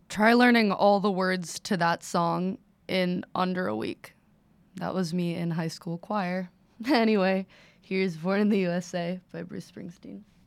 Try learning all the words to that song in under a week. That was me in high school choir. Anyway, here's Born in the USA by Bruce Springsteen.